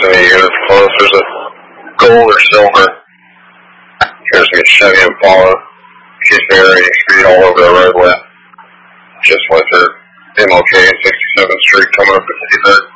there's any units close. There's a gold or silver. Here's a Chevy Impala. She's very speed all over the roadway. Just went to MLK 67th Street coming up to see that.